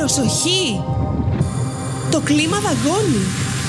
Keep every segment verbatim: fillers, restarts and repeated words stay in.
Προσοχή! Το κλίμα δαγκώνει.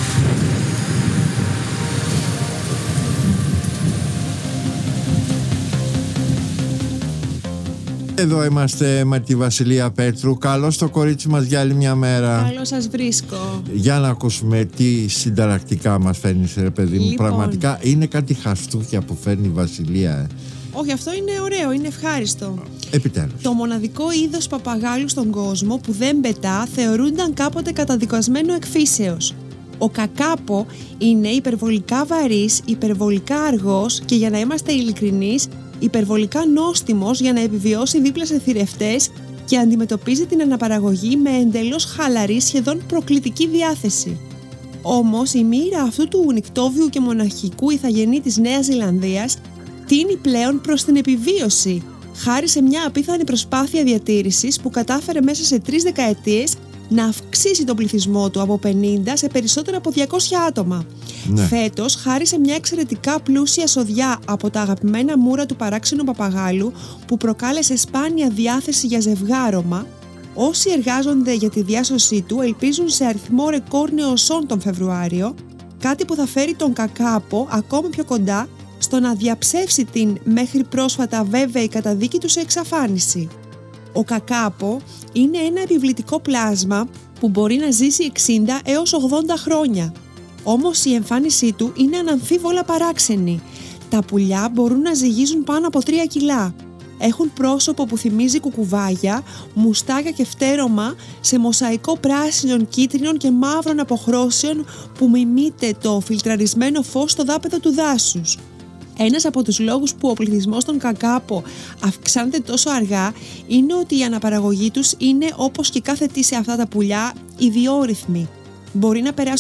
Εδώ είμαστε με τη Βασιλεία Πέτρου. Καλώς το κορίτσι μας για άλλη μια μέρα. Καλώς σας βρίσκω. Για να ακούσουμε τι συνταρακτικά μας φέρνεις, ρε παιδί μου. Λοιπόν. Πραγματικά είναι κάτι χαστούκια που φέρνει η Βασιλεία. Ε. Όχι, αυτό είναι ωραίο, είναι ευχάριστο. Επιτέλους. Το μοναδικό είδος παπαγάλου στον κόσμο που δεν πετά θεωρούνταν κάποτε καταδικασμένο εκφύσεως. Ο κακάπο είναι υπερβολικά βαρύς, υπερβολικά αργός και, για να είμαστε ειλικρινείς, υπερβολικά νόστιμος για να επιβιώσει δίπλα σε θηρευτές και αντιμετωπίζει την αναπαραγωγή με εντελώς χαλαρή, σχεδόν προκλητική διάθεση. Όμως η μοίρα αυτού του νικτόβιου και μοναχικού ηθαγενή της Νέας Ζηλανδίας τείνει πλέον προς την επιβίωση, χάρη σε μια απίθανη προσπάθεια διατήρησης που κατάφερε μέσα σε τρεις δεκαετίες να αυξήσει τον πληθυσμό του από πενήντα σε περισσότερα από διακόσια άτομα. Ναι. Φέτος, χάρη σε μια εξαιρετικά πλούσια σοδιά από τα αγαπημένα μούρα του παράξενου παπαγάλου που προκάλεσε σπάνια διάθεση για ζευγάρωμα, όσοι εργάζονται για τη διάσωσή του ελπίζουν σε αριθμό ρεκόρ νεοσών τον Φεβρουάριο, κάτι που θα φέρει τον κακάπο ακόμη πιο κοντά στο να διαψεύσει την μέχρι πρόσφατα βέβαιη καταδίκη του σε εξαφάνιση. Ο κακάπο είναι ένα επιβλητικό πλάσμα που μπορεί να ζήσει εξήντα έως ογδόντα χρόνια. Όμως η εμφάνισή του είναι αναμφίβολα παράξενη. Τα πουλιά μπορούν να ζυγίζουν πάνω από τρία κιλά. Έχουν πρόσωπο που θυμίζει κουκουβάγια, μουστάκια και φτέρωμα σε μοσαϊκό πράσινων, κίτρινων και μαύρων αποχρώσεων που μιμείται το φιλτραρισμένο φως στο δάπεδο του δάσους. Ένας από τους λόγους που ο πληθυσμός των κακάπο αυξάνεται τόσο αργά είναι ότι η αναπαραγωγή τους είναι, όπως και κάθε τι σε αυτά τα πουλιά, ιδιόρυθμη. Μπορεί να περάσουν